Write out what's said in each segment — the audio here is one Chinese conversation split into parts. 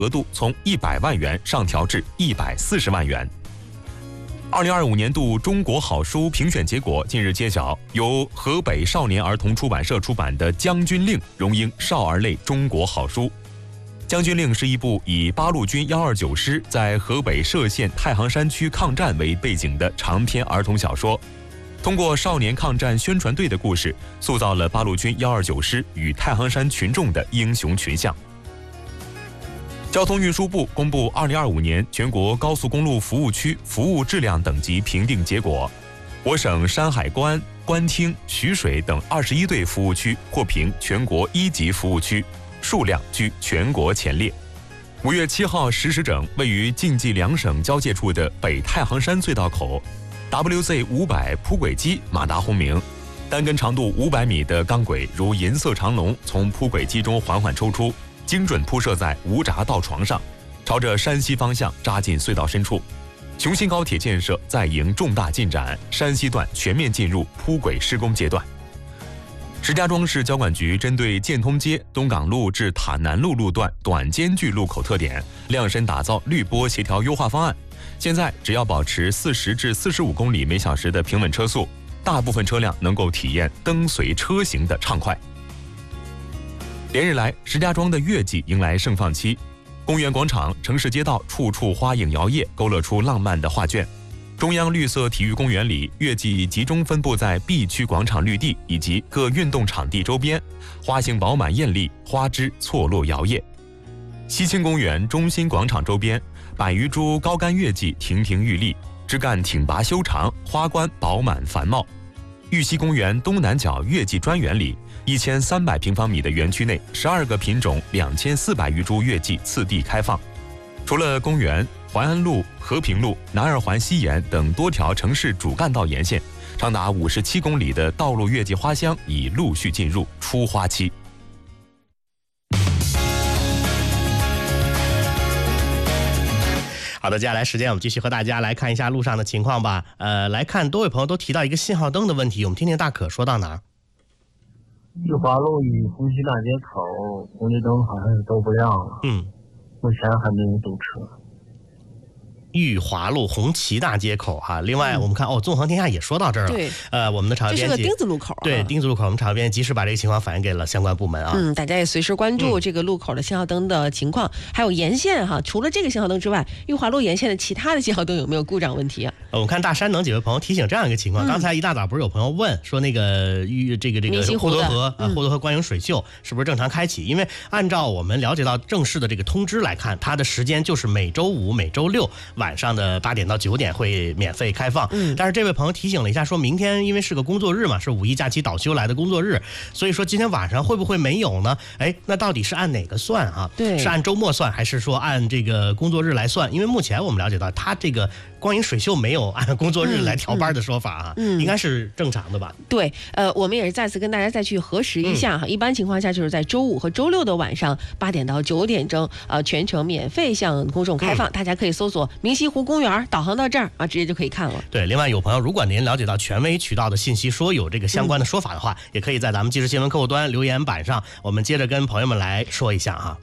额度从100万元上调至140万元。2025年度中国好书评选结果近日揭晓，由河北少年儿童出版社出版的《将军令》荣膺少儿类中国好书。《将军令》是一部以八路军129师在河北涉县太行山区抗战为背景的长篇儿童小说，通过少年抗战宣传队的故事，塑造了八路军129师与太行山群众的英雄群像。交通运输部公布2025年全国高速公路服务区服务质量等级评定结果，我省山海关、官厅、徐水等21对服务区获评全国1级服务区，数量居全国前列。5月7号10时整，位于晋冀两省交界处的北太行山隧道口 WZ500 铺轨机马达轰鸣，单根长度500米的钢轨如银色长龙从铺轨机中缓缓抽出，精准铺设在无闸道床上，朝着山西方向扎进隧道深处。雄新高铁建设再迎重大进展，山西段全面进入铺轨施工阶段。石家庄市交管局针对建通街东港路至塔南路路段短间距路口特点，量身打造绿波协调优化方案。现在只要保持40至45公里每小时的平稳车速，大部分车辆能够体验灯随车行的畅快。连日来，石家庄的月季迎来盛放期，公园广场、城市街道处处花影摇曳，勾勒出浪漫的画卷。中央绿色体育公园里，月季集中分布在 B 区广场绿地以及各运动场地周边，花型饱满艳丽，花枝错落摇曳。西青公园中心广场周边，100余株高干月季亭亭玉立，枝干挺拔修长，花冠饱满繁茂。玉溪公园东南角月季专园里，1300平方米的园区内，12个品种2400余株月季次第开放。除了公园，淮安路、和平路、南二环西沿等多条城市主干道沿线，长达57公里的道路月季花香已陆续进入初花期。 好的，接下来时间我们继续和大家来看一下路上的情况吧。来看多位朋友都提到一个信号灯的问题，我们听听大可说到哪儿。 玉华路与红旗大街口红绿灯好像是都不亮了，目前还没有堵车。 玉华路红旗大街口哈，另外我们看纵横天下也说到这儿了。 对， 我们的场编辑， 这是个丁字路口， 对，丁字路口，我们场编及时把这个情况反映给了相关部门啊。 大家也随时关注这个路口的信号灯的情况，还有沿线哈，除了这个信号灯之外，玉华路沿线的其他的信号灯有没有故障问题啊？ 我们看大山等几位朋友提醒这样一个情况，刚才一大早不是有朋友问说那个滹沱河观影水秀是不是正常开启？因为按照我们了解到正式的这个通知来看，它的时间就是每周5、每周6晚上的8点到9点会免费开放。但是这位朋友提醒了一下，说明天因为是个工作日嘛，是5一假期倒休来的工作日，所以说今天晚上会不会没有呢？那到底是按哪个算啊？ 对， 是按周末算，还是说按这个工作日来算？因为目前我们了解到，它这个光影水秀没有按工作日来调班的说法啊，应该是正常的吧？ 对，我们也是再次跟大家再去核实一下哈。一般情况下就是在周5和周6的晚上8点到9点钟，全程免费向公众开放，大家可以搜索明溪湖公园，导航到这儿啊，直接就可以看了。 对，另外有朋友，如果您了解到权威渠道的信息，说有这个相关的说法的话，也可以在咱们即时新闻客户端留言板上，我们接着跟朋友们来说一下哈。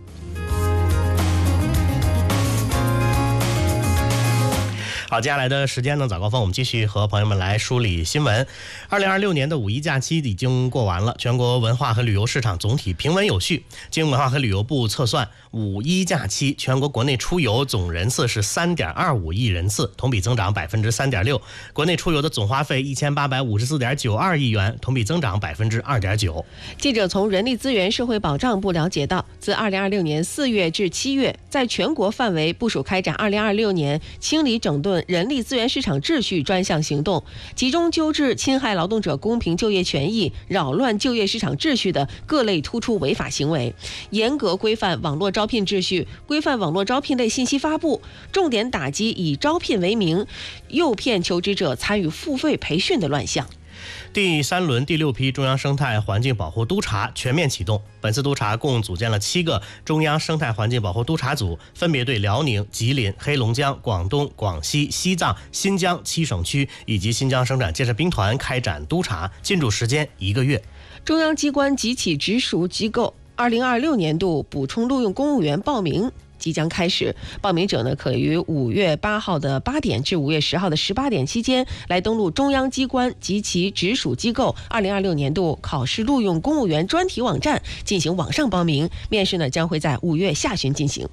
好，接下来的时间呢，早高峰我们继续和朋友们来梳理新闻。2026年的5一假期已经过完了，全国文化和旅游市场总体平稳有序。经文化和旅游部测算，5一假期全国国内出游总人次是3.25亿人次，同比增长3.6%。国内出游的总花费1854.92亿元，同比增长2.9%。 记者从人力资源社会保障部了解到，自2026年4月至7月，在全国范围部署开展2026年清理整顿人力资源市场秩序专项行动，集中纠治侵害劳动者公平就业权益、扰乱就业市场秩序的各类突出违法行为，严格规范网络招聘秩序，规范网络招聘类信息发布，重点打击以招聘为名诱骗求职者参与付费培训的乱象。 第3轮第6批中央生态环境保护督察全面启动。本次督察共组建了7个中央生态环境保护督察组，分别对辽宁、吉林、黑龙江、广东、广西、西藏、新疆7省区以及新疆生产建设兵团开展督查，进驻时间1个月。 中央机关及其直属机构2026年度补充录用公务员报名即将开始，报名者呢可于5月8号的8点至5月10号的18点期间来登录中央机关及其直属机构2026年度考试录用公务员专题网站进行网上报名，面试呢将会在5月下旬进行。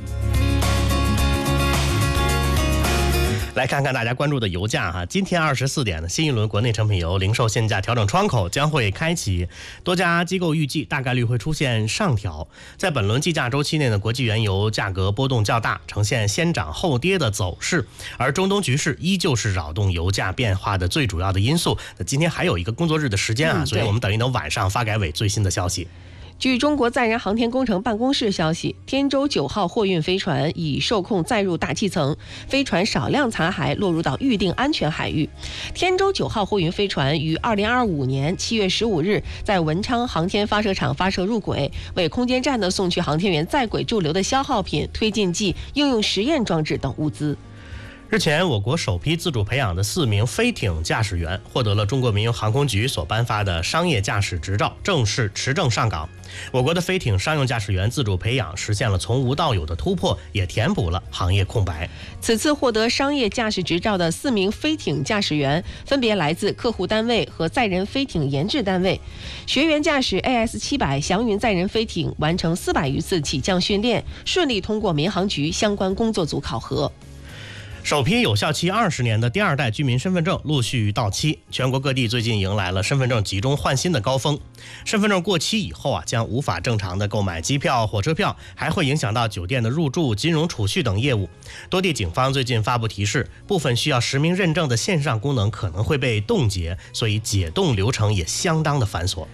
来看看大家关注的油价哈，今天24点呢，新一轮国内成品油零售限价调整窗口将会开启，多家机构预计大概率会出现上调。在本轮计价周期内呢，国际原油价格波动较大，呈现先涨后跌的走势，而中东局势依旧是扰动油价变化的最主要的因素。那今天还有一个工作日的时间啊，所以我们等一等晚上发改委最新的消息。 据中国载人航天工程办公室消息，天舟9号货运飞船已受控载入大气层，飞船少量残骸落入到预定安全海域。天舟9号货运飞船于2025年7月15日在文昌航天发射场发射入轨，为空间站送去航天员在轨驻留的消耗品、推进剂、应用实验装置等物资。 日前，我国首批自主培养的4名飞艇驾驶员获得了中国民用航空局所颁发的商业驾驶执照，正式持证上岗。我国的飞艇商用驾驶员自主培养实现了从无到有的突破，也填补了行业空白。 此次获得商业驾驶执照的4名飞艇驾驶员分别来自客户单位和载人飞艇研制单位，学员驾驶 AS700 祥云载人飞艇完成400余次起降训练，顺利通过民航局相关工作组考核。 首批有效期20年的第2代居民身份证陆续到期，全国各地最近迎来了身份证集中换新的高峰。身份证过期以后将无法正常的购买机票、火车票，还会影响到酒店的入住、金融储蓄等业务。多地警方最近发布提示，部分需要实名认证的线上功能可能会被冻结，所以解冻流程也相当的繁琐。